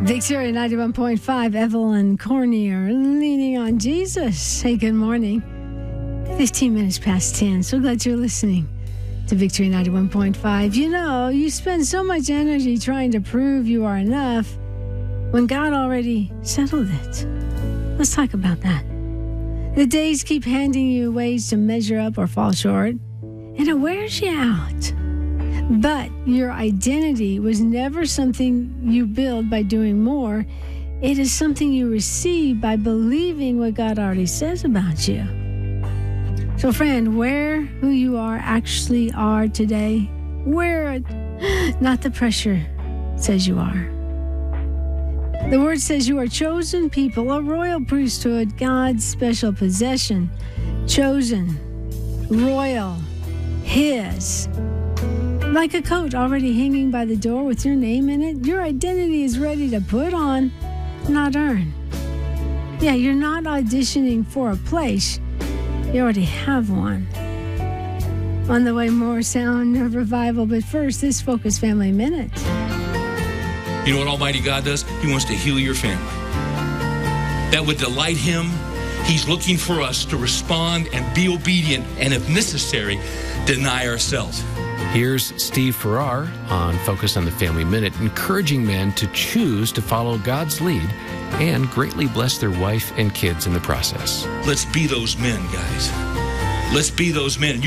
Victoria 91.5, Evelyn Cornier, leaning on Jesus. Hey, good morning. 15 minutes past 10. So glad you're listening to Victoria 91.5. You know, you spend so much energy trying to prove you are enough when God already settled it. Let's talk about that. The days keep handing you ways to measure up or fall short, and it wears you out. But your identity was never something you build by doing more. It is something you receive by believing what God already says about you. So, friend, wear who you actually are today. Wear it, not the pressure says you are. The word says you are chosen people, a royal priesthood, God's special possession. Chosen, royal, His. Like a coat already hanging by the door with your name in it, your identity is ready to put on, not earn. Yeah, you're not auditioning for a place. You already have one. On the way, more sound of revival. But first, this Focus Family Minute. You know what Almighty God does? He wants to heal your family. That would delight Him. He's looking for us to respond and be obedient, and if necessary, deny ourselves. Here's Steve Farrar on Focus on the Family Minute, encouraging men to choose to follow God's lead and greatly bless their wife and kids in the process. Let's be those men, guys. Let's be those men.